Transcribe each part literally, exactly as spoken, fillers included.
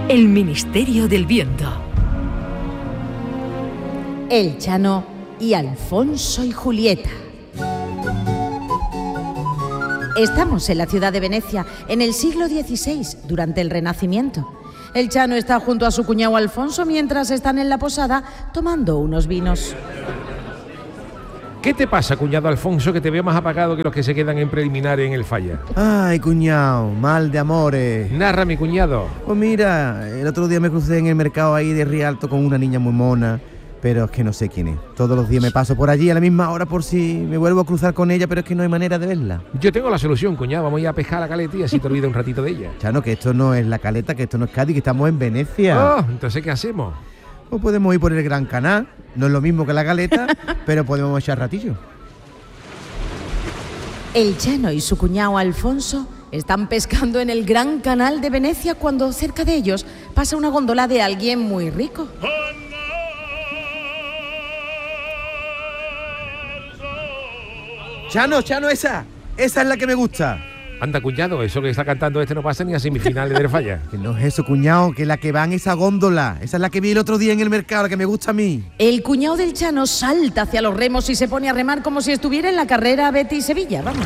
El Ministerio del Viento. El Chano y Alfonso y Julieta. Estamos en la ciudad de Venecia, en el siglo dieciséis, durante el Renacimiento. El Chano está junto a su cuñado Alfonso mientras están en la posada tomando unos vinos. ¿Qué te pasa, cuñado Alfonso, que te veo más apagado que los que se quedan en preliminar en el falla? Ay, cuñado, mal de amores. Narra, mi cuñado. Pues mira, el otro día me crucé en el mercado ahí de Rialto con una niña muy mona, pero es que no sé quién es. Todos los días me paso por allí a la misma hora por si me vuelvo a cruzar con ella, pero es que no hay manera de verla. Yo tengo la solución, cuñado. Vamos a ir a pescar a la caleta y así te olvidas un ratito de ella. Chano, que esto no es la caleta, que esto no es Cádiz, que estamos en Venecia. Oh, entonces, ¿qué hacemos? O podemos ir por el Gran Canal, no es lo mismo que la caleta, pero podemos echar ratillo. El Chano y su cuñado Alfonso están pescando en el Gran Canal de Venecia cuando cerca de ellos pasa una góndola de alguien muy rico. Chano, Chano, esa, esa es la que me gusta. Anda, cuñado, eso que está cantando este no pasa ni a semifinales del falla. Que no es eso, cuñado, que la que va en esa góndola, esa es la que vi el otro día en el mercado, la que me gusta a mí. El cuñado del Chano salta hacia los remos y se pone a remar como si estuviera en la carrera Betis-Sevilla, vamos.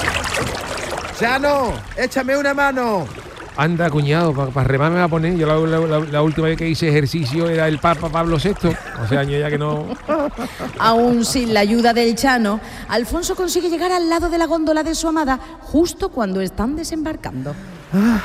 Chano, échame una mano. Anda, cuñado, para pa remar me va a poner. Yo la, la, la, la última vez que hice ejercicio era el Papa Pablo sexto. O sea, años ya que no... Aún sin la ayuda del Chano, Alfonso consigue llegar al lado de la góndola de su amada justo cuando están desembarcando. Ah,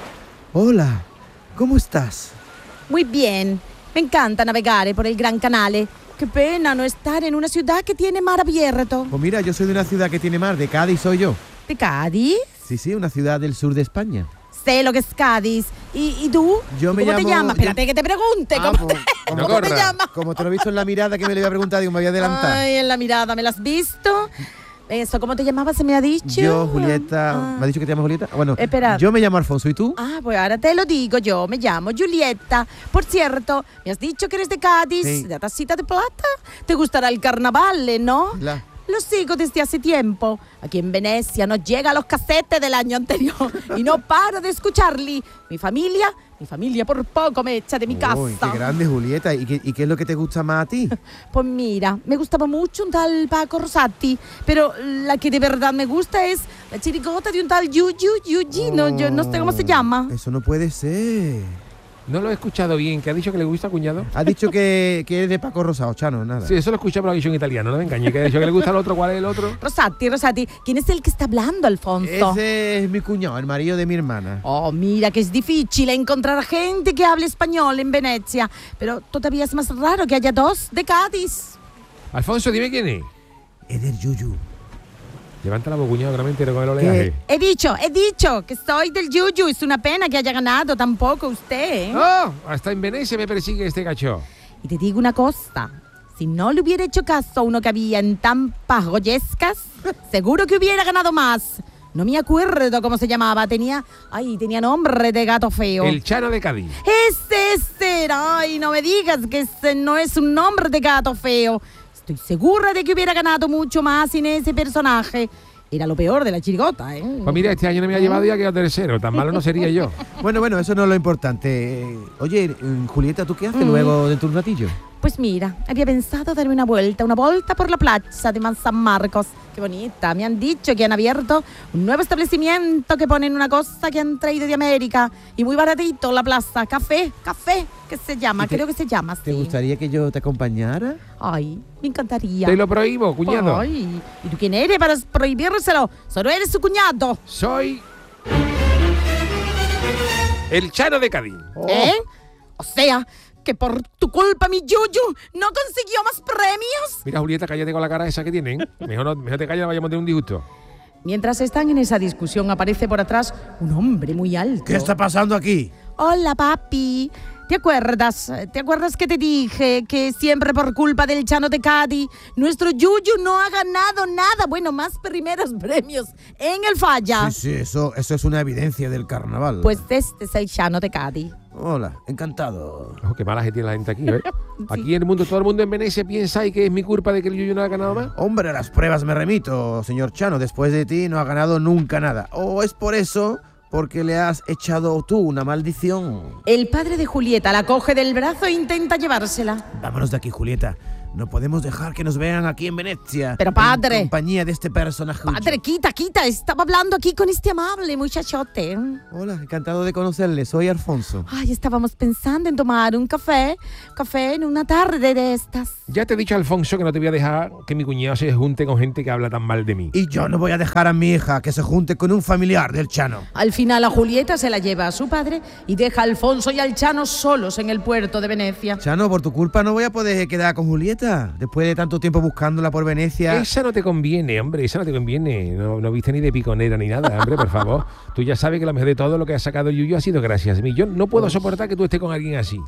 hola, ¿cómo estás? Muy bien, me encanta navegar por el Gran Canale. Qué pena no estar en una ciudad que tiene mar abierto. Pues mira, yo soy de una ciudad que tiene mar, de Cádiz soy yo. ¿De Cádiz? Sí, sí, una ciudad del sur de España. Sé lo que es Cádiz. ¿Y, y tú? Yo me ¿Cómo llamo... te llamas? Espérate que te pregunte. Ah, ¿Cómo, pues, te, no ¿cómo te corra. llamas? Como te lo he visto en la mirada que me le iba a preguntar, digo, me voy a adelantar. Ay, en la mirada, ¿me la has visto? Eso, ¿cómo te llamabas? ¿Se me ha dicho? Yo, Julieta... Ah. ¿Me ha dicho que te llamas Julieta? Bueno, Espera. yo me llamo Alfonso, ¿y tú? Ah, pues ahora te lo digo yo, me llamo Julieta. Por cierto, me has dicho que eres de Cádiz, Sí. de Tacita de Plata. Te gustará el carnaval, ¿no? La- Lo sigo desde hace tiempo. Aquí en Venecia nos llega los casetes del año anterior y no paro de escucharli. Mi familia, mi familia por poco me echa de mi casa. Uy, qué grande, Julieta. ¿Y qué, ¿Y qué es lo que te gusta más a ti? Pues mira, me gustaba mucho un tal Paco Rosati, pero la que de verdad me gusta es la chirigota de un tal Yuyu, Yuji, no, yo no sé cómo se llama. Eso no puede ser. No lo he escuchado bien. ¿Qué ha dicho que le gusta, cuñado? Ha dicho que, que es de Paco Rosado, Chano, nada. Sí, eso lo escuché, pero lo ha dicho en italiano, no me engañes. ¿Qué ha dicho que le gusta al otro? ¿Cuál es el otro? Rosati, Rosati, ¿quién es el que está hablando, Alfonso? Ese es mi cuñado, el marido de mi hermana. Oh, mira que es difícil encontrar gente que hable español en Venecia, pero todavía es más raro que haya dos de Cádiz. Alfonso, dime quién es. Es del Yuyu. Levanta la voz, cuñado, que no me entero con el oleaje. He dicho, he dicho que soy del Yuyu, es una pena que haya ganado tampoco usted, ¿eh? ¡Oh! Hasta en Venecia me persigue este cacho. Y te digo una cosa, si no le hubiera hecho caso a uno que había en Tampas Goyescas, seguro que hubiera ganado más. No me acuerdo cómo se llamaba, tenía, ay, tenía nombre de gato feo. El Chano de Cádiz. Ese, ese, era, ay, no me digas que ese no es un nombre de gato feo. Estoy segura de que hubiera ganado mucho más sin ese personaje. Era lo peor de la chirigota, ¿eh? Pues mira, este año no me ha llevado ya que quedado tercero. Tan malo no sería yo. Bueno, bueno, eso no es lo importante. Eh, Oye, mm, Julieta, ¿tú qué haces Mm. luego de tu ratillo? Pues mira, había pensado darme una vuelta, una vuelta por la plaza de San Marcos. Qué bonita, me han dicho que han abierto un nuevo establecimiento que ponen una cosa que han traído de América. Y muy baratito la plaza, café, café, que se llama, ¿Y te- creo que se llama así. ¿Te gustaría que yo te acompañara? Ay, me encantaría. Te lo prohíbo, cuñado. Ay, ¿y tú quién eres para prohibírselo? Solo eres su cuñado. Soy... el Chano de Cádiz. ¿Eh? O sea, que por tu culpa mi Yuyu no consiguió más premios. Mira, Julieta, cállate con la cara esa que tienen. Mejor, no, mejor te callas, no vayamos a tener un disgusto. Mientras están en esa discusión, aparece por atrás un hombre muy alto. ¿Qué está pasando aquí? Hola, papi. ¿Te acuerdas? ¿Te acuerdas que te dije que siempre por culpa del Chano de Cádiz nuestro Yuyu no ha ganado nada? Bueno, más primeros premios en el falla. Sí, sí, eso, eso es una evidencia del carnaval. Pues este es el Chano de Cádiz. Hola, encantado. Ojo, qué mala que tiene la gente aquí, ¿eh? Aquí en el mundo, todo el mundo en Venecia piensa y que es mi culpa de que el Yuyu no ha ganado más. Hombre, a las pruebas me remito, señor Chano. Después de ti no ha ganado nunca nada. O es por eso, porque le has echado tú una maldición. El padre de Julieta la coge del brazo e intenta llevársela. Vámonos de aquí, Julieta. No podemos dejar que nos vean aquí en Venecia. Pero, padre. En compañía de este personaje. Padre, quita, quita. Estaba hablando aquí con este amable muchachote. Hola, encantado de conocerle. Soy Alfonso. Ay, estábamos pensando en tomar un café. Café en una tarde de estas. Ya te he dicho, Alfonso, que no te voy a dejar que mi cuñado se junte con gente que habla tan mal de mí. Y yo no voy a dejar a mi hija que se junte con un familiar del Chano. Al final a Julieta se la lleva a su padre y deja a Alfonso y al Chano solos en el puerto de Venecia. Chano, por tu culpa no voy a poder quedar con Julieta. Después de tanto tiempo buscándola por Venecia. Esa no te conviene, hombre, esa no te conviene. No, no viste ni de piconera ni nada, hombre, por favor. Tú ya sabes que lo mejor de todo lo que ha sacado el Yuyu ha sido gracias a mí. Yo no puedo soportar que tú estés con alguien así.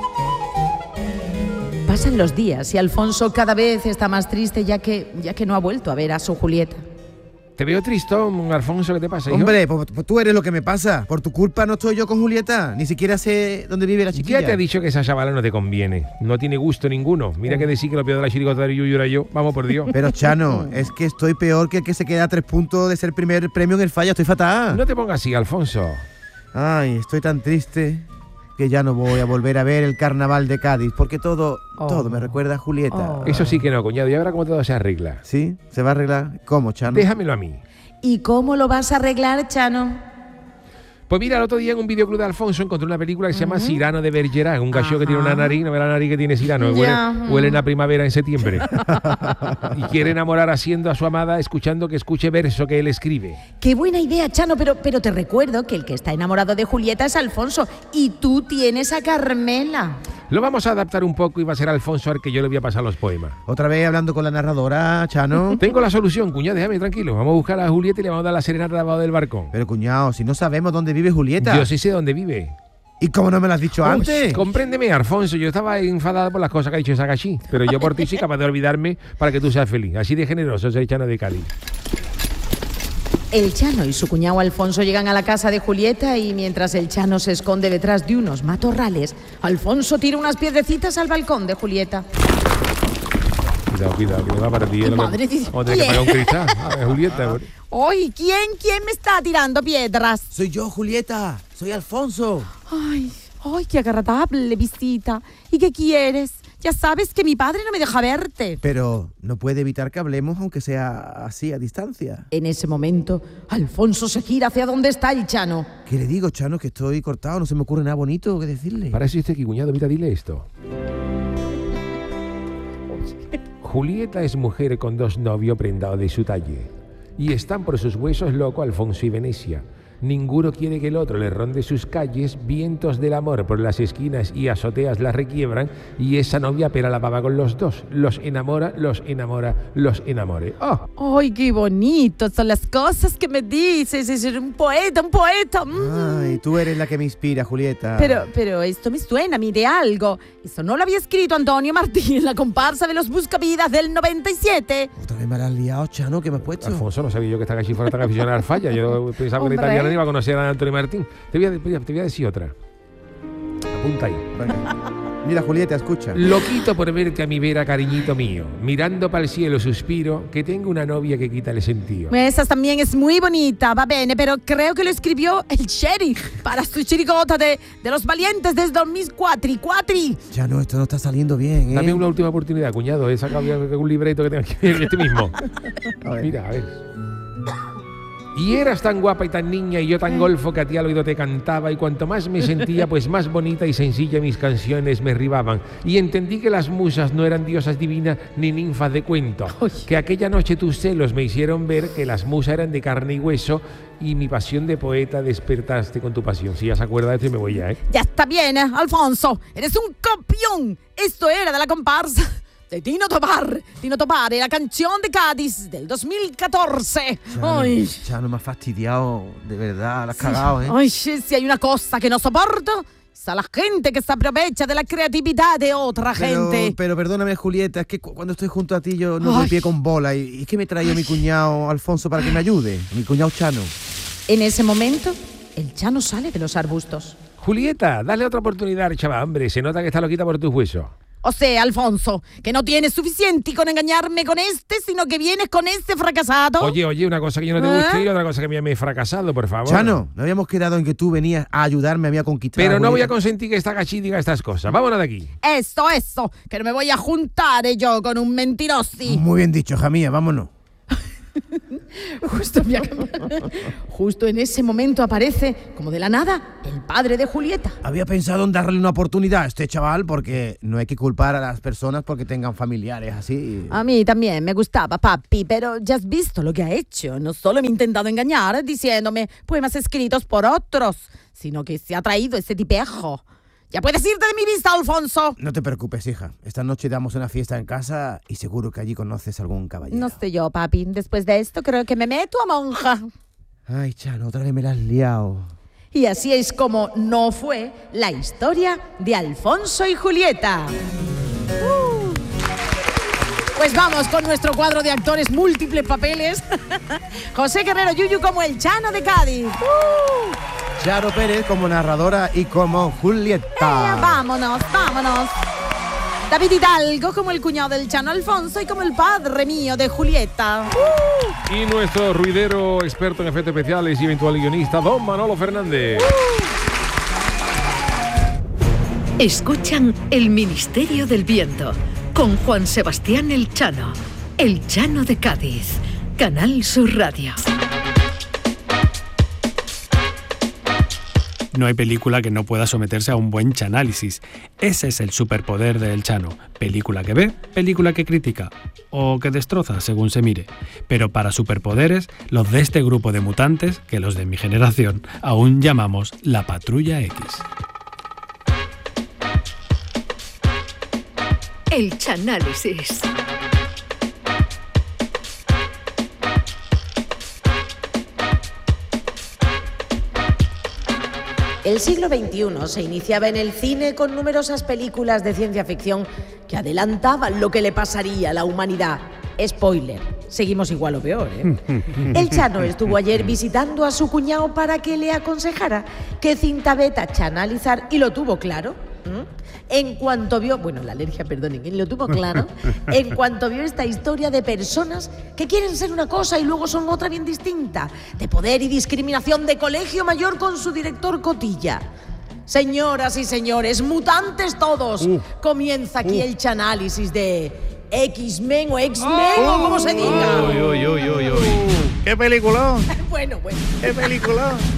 Pasan los días y Alfonso cada vez está más triste ya que, ya que no ha vuelto a ver a su Julieta. Te veo tristón, Alfonso, ¿qué te pasa, hijo? Hombre, pues, pues tú eres lo que me pasa. Por tu culpa no estoy yo con Julieta. Ni siquiera sé dónde vive la chiquilla. Ya te he dicho que esa chavala no te conviene. No tiene gusto ninguno. Mira que decir que lo peor de la chirigota de Yuyu era yo. Vamos, por Dios. Pero, Chano, es que estoy peor que el que se queda a tres puntos de ser primer premio en el Falla. Estoy fatal. No te pongas así, Alfonso. Ay, estoy tan triste que ya no voy a volver a ver el carnaval de Cádiz, porque todo, Oh. todo me recuerda a Julieta. Oh. Eso sí que no, cuñado. Y ahora cómo todo se arregla. ¿Sí? ¿Se va a arreglar? ¿Cómo, Chano? Déjamelo a mí. ¿Y cómo lo vas a arreglar, Chano? Pues mira, el otro día en un videoclub de Alfonso encontré una película que se llama Cyrano de Bergerac, un gallo que tiene una nariz, no ve la nariz que tiene Cyrano, huele, Ya. huele a primavera en septiembre. Y quiere enamorar haciendo a su amada escuchando que escuche verso que él escribe. Qué buena idea, Chano, pero, pero te recuerdo que el que está enamorado de Julieta es Alfonso y tú tienes a Carmela. Lo vamos a adaptar un poco y va a ser Alfonso al que yo le voy a pasar los poemas. Otra vez hablando con la narradora, Chano. Tengo la solución, cuñado, déjame tranquilo. Vamos a buscar a Julieta y le vamos a dar la serenata debajo del balcón. Pero, cuñado, si no sabemos dónde vive Julieta. Yo sí sé dónde vive. ¿Y cómo no me lo has dicho Uy, antes? Compréndeme, Alfonso, yo estaba enfadada por las cosas que ha dicho Sagashi, pero yo por ti sí capaz de olvidarme para que tú seas feliz. Así de generoso es el Chano de Cádiz. El Chano y su cuñado Alfonso llegan a la casa de Julieta y mientras el Chano se esconde detrás de unos matorrales, Alfonso tira unas piedrecitas al balcón de Julieta. Cuidado, cuidado, que me va para ti. Ay, lo que- madre de- Vamos a tener que pagar un cristal. A ver, Julieta. ¡Ay! ¿Quién, quién me está tirando piedras? Soy yo, Julieta. Soy Alfonso. Ay, ay, qué agradable visita. ¿Y qué quieres? Ya sabes que mi padre no me deja verte. Pero no puede evitar que hablemos, aunque sea así, a distancia. En ese momento, Alfonso se gira hacia donde está el Chano. ¿Qué le digo, Chano? Que estoy cortado, no se me ocurre nada bonito que decirle. Para eso estoy aquí, cuñado. Mira, dile esto. Julieta es mujer con dos novios prendados de su talle. Y están por sus huesos locos Alfonso y Venecia. Ninguno quiere que el otro le ronde sus calles, vientos del amor por las esquinas y azoteas las requiebran, y esa novia pela la baba con los dos. Los enamora, los enamora, los enamore. ¡Oh! ¡Ay, qué bonito son las cosas que me dices! Es un poeta, un poeta. Mm. Ay, tú eres la que me inspira, Julieta. Pero, pero esto me suena a mí de algo. Eso no lo había escrito Antonio Martín en la comparsa de los Buscavidas del noventa y siete. Otra vez me la has liado, Chano, ¿qué me has puesto? Alfonso, no sabía yo que esta cachi fuera tan aficionada al falla. Yo pensaba que Hombre. la italiana no iba a conocer a Antonio Martín. Te voy a, te voy a decir otra. Apunta ahí. Venga. Mira, Julieta, escucha. Loquito por verte a mi vera, cariñito mío. Mirando para el cielo suspiro, que tengo una novia que quita el sentido. Esa también es muy bonita, va bene, pero creo que lo escribió el sheriff para su chirigota de, de los valientes desde dos mil cuatro. Cuatri. Chano, esto no está saliendo bien, ¿eh? Dame una última oportunidad, cuñado. He sacado ya un libreto que tengo aquí este mismo. A ver. Mira, a ver. Y eras tan guapa y tan niña y yo tan golfo que a ti al oído te cantaba, y cuanto más me sentía, pues más bonita y sencilla mis canciones me ribaban. Y entendí que las musas no eran diosas divinas ni ninfas de cuento. Uy. Que aquella noche tus celos me hicieron ver que las musas eran de carne y hueso, y mi pasión de poeta despertaste con tu pasión. Si ya se acuerda de esto y me voy ya, ¿eh? Ya está bien, ¿eh, Alfonso. Eres un campeón. Esto era de la comparsa de Tino Tobar. Tino Tobar y la canción de Cádiz del dos mil catorce. Chano, Ay. Chano, me has fastidiado, de verdad, la has cagado, ¿eh? Ay, sí, si hay una cosa que no soporto, es a la gente que se aprovecha de la creatividad de otra Pero, gente. pero perdóname, Julieta, es que cu- cuando estoy junto a ti yo no doy Ay. pie con bola. Y, y es que me traía mi cuñado Alfonso para que me ayude. Mi cuñado Chano. En ese momento, el Chano sale de los arbustos. Julieta, dale otra oportunidad, chaval, hombre. Se nota que está loquita por tus huesos. O sea, Alfonso, que no tienes suficiente con engañarme con este, sino que vienes con este fracasado. Oye, oye, una cosa que yo no te ¿Eh? guste y otra cosa que me he fracasado, por favor. Chano, no habíamos quedado en que tú venías a ayudarme a mí a conquistar. Pero no voy a Julieta? consentir que esta cachí diga estas cosas. Vámonos de aquí. Eso, eso, que no me voy a juntar eh, yo con un mentirosi. Muy bien dicho, hija mía, vámonos. Justo, mira, justo en ese momento aparece, como de la nada, el padre de Julieta. Había pensado en darle una oportunidad a este chaval porque no hay que culpar a las personas porque tengan familiares así. A mí también me gustaba, papi, pero ya has visto lo que ha hecho. No solo me ha intentado engañar diciéndome poemas escritos por otros, sino que se ha traído ese tipejo. Ya puedes irte de mi vista, Alfonso. No te preocupes, hija. Esta noche damos una fiesta en casa y seguro que allí conoces algún caballero. No sé yo, papi. Después de esto creo que me meto a monja. Ay, Chano, otra vez me la has liado. Y así es como no fue la historia de Alfonso y Julieta. Uh. Pues vamos con nuestro cuadro de actores múltiples papeles. José Guerrero Yuyu como el Chano de Cádiz. Uh. Charo Pérez como narradora y como Julieta. Eh, vámonos, vámonos. David Hidalgo como el cuñado del Chano Alfonso y como el padre mío de Julieta. Uh. Y nuestro ruidero experto en efectos especiales y eventual guionista, don Manolo Fernández. Escuchan El Ministerio del Viento con Juan Sebastián El Chano, El Chano de Cádiz, Canal Sur Radio. No hay película que no pueda someterse a un buen chanálisis. Ese es el superpoder del Chano. Película que ve, película que critica. O que destroza, según se mire. Pero para superpoderes, los de este grupo de mutantes, que los de mi generación, aún llamamos la Patrulla X. El Chanálisis. El siglo veintiuno se iniciaba en el cine con numerosas películas de ciencia ficción que adelantaban lo que le pasaría a la humanidad. Spoiler, seguimos igual o peor, ¿eh? El Chano estuvo ayer visitando a su cuñado para que le aconsejara qué cinta beta chanalizar y lo tuvo claro. ¿Mm? En cuanto vio, bueno, la alergia, perdonen, lo tuvo claro, en cuanto vio esta historia de personas que quieren ser una cosa y luego son otra bien distinta, de poder y discriminación de colegio mayor con su director Cotilla. Señoras y señores, mutantes todos, Uh. comienza aquí Uh. el chanálisis de X-Men o X-Men o como se diga. Uy, uy, uy, uy, uy. ¿Qué película? Bueno, bueno. ¿Qué película?